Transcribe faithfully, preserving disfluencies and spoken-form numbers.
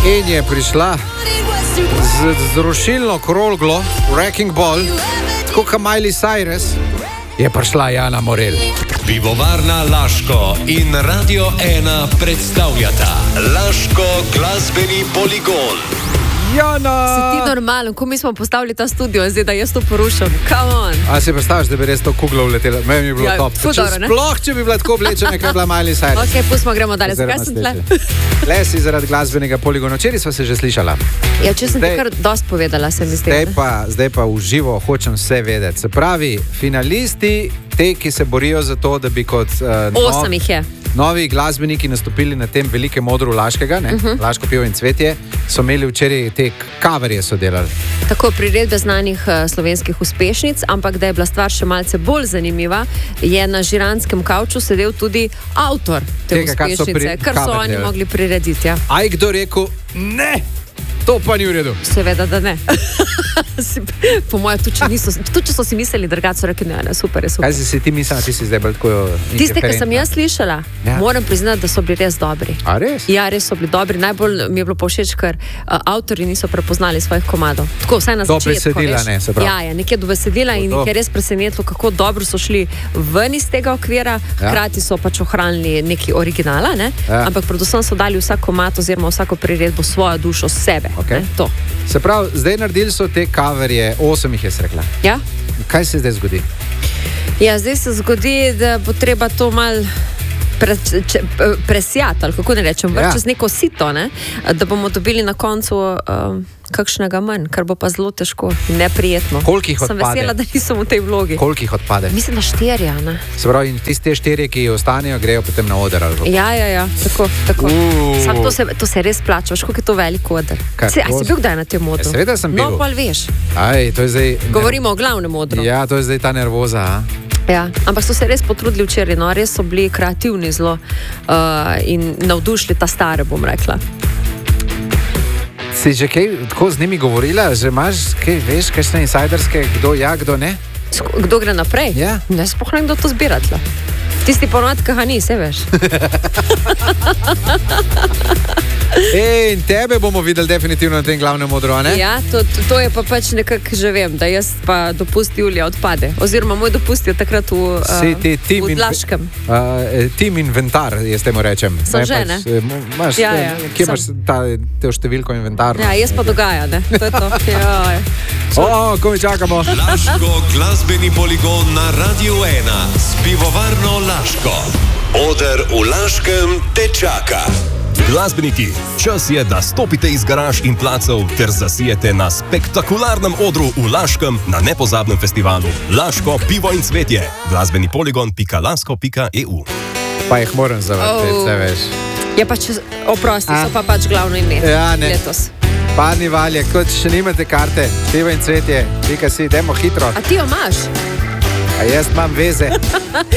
In je prišla z, z rušilno kroglo, Wrecking Ball, tako kot Miley Cyrus, je prišla Jana Morel. Pivovarna Laško in Radio ena predstavljata Laško glasbeni poligon. Jana! Si ti normalen, ko mi smo postavili ta studio, zdaj da jaz to porušam. Come on! A si predstavljaš, da bi res to kuglo vletela? Meni je bilo Ja, top. ful Če dobro, ne? sploh, če bi bila tako oblečena, kot je bila Miley Cyrus. Ok, pustimo, gremo dalje. Zakaj Oziroma sem tle? sleče. Le si zaradi glasbenega poligona. Včeraj sva se že slišala. Ja, če sem Zdaj- ti kar dost povedala, se mi zdi. Zdaj pa, zdaj pa v živo hočem vse vedeti. Se pravi, finalisti, te, ki se borijo za to, da bi kot uh, Osem jih je. novi glasbeniki nastopili na tem velikem odru Laškega, uh -huh. Laško pivo in cvetje, so imeli včeraj te coverje so delali. Tako priredbe znanih uh, slovenskih uspešnic, ampak da je bila stvar še malce bolj zanimiva, je na žiranskem kavču sedel tudi avtor te Tega, kar so uspešnice, pri- kar so cover oni delali. mogli prirediti. Ja. A je kdo rekel, ne, to pa ni v redu. Seveda, da ne. Si- po mojem, tudi če, niso, tudi če so si mislili drugače, so rekli, ne, ne, super je, super. Kaj si si ti mislila, ti si zdaj bolj tako Tiste, ki sem indiferentna? jaz slišala, Ja. ja. moram priznati, da so bili res dobri. A res? Ja, res so bili dobri. Najbolj mi je bilo pa všeč, ker uh, avtorji niso prepoznali svojih komadov. Tako vsaj na Do začetku. besedila, veš. ne, se pravi. Ja, ja, nekje do besedila in To. jih je res presenetilo, kako dobro so šli ven iz tega okvira, Ja. hkrati so pač ohranili neki originala, ne? Ja. Ampak predvsem so dali vsak komad oziroma vsako priredbo svojo dušo sebe. Okej. Ne, to. Se pravi, zdaj naredili so te coverje, osem jih je rekla. Ja? Kaj se zdaj zgodi? Ja, zdaj se zgodi, da bo treba to mal pre, če, presjati, ali kako ne rečem, Ja. ja. čez neko sito, ne? Da bomo dobili na koncu um, kakšnega manj, kar bo pa zelo težko in neprijetno. Koliko jih Sem odpade? vesela, da nisem v tej vlogi. Koliko jih odpade? Mislim, da štirja, ne? Se pravi, in tiste štirje, ki ostanejo, grejo potem na oder. Ali kako? Ja, ja, ja, tako, tako. Uh. Sam to se, to se res plača, veš, koliko je to velik odr. Kaj, Se, a to- si bil kdaj na tem odru? Ja, seveda sem bil. No, pa veš, Aj, to je zdaj... govorimo o glavnem odru. Ja, to je zdaj ta nervoza. A? Ja, ampak so se res potrudili včeraj, no, res so bili kreativni zelo uh, in navdušili ta stare, bom rekla. Si že kaj tako z njimi govorila, že imaš kaj, veš, kakšne insajderske, kdo ja, kdo ne? Sk- Kdo gre naprej? Ja. Ne sploh ne vem, kdo to zbira tla. Tisti ponovadi, ki ga ni, se veš. Ej, in tebe bomo videli definitivno na tem glavnem odru, a ne? Ja, to, to, to je pa pač nekako že vem, da jaz pa dopust Julija odpade. Oziroma moj dopust je takrat v, uh, Si ti tim, v in, Dlaškem. uh, tim inventar, jaz temu rečem. Sem že, ne? eh, mo- Imaš, Ja, eh, ja, kje sem. imaš ta, te številko inventarno? Ja, jaz pa dogaja, ne? To je to. Ja, ja. O, ko mi čakamo. Laško glasbeni poligon na Radio ena s pivovarno Laško. Oder v Laškem te čaka. Glasbeniki, čas je, da stopite iz garaž in placev ter zasijete na spektakularnem odru v Laškem na nepozabnem festivalu Laško pivo in cvetje. Glasbeni poligon pika lasko pika eu. Pa jih moram zavrteti, Oh. vse veš. Je pač, oprosti, A? so pa pač glavno ime. Ja, ne. Letos. Pani Valje, kot še nimate karte, pivo in cvetje, pika si, dajmo hitro. A ti jo imaš? A jaz imam veze.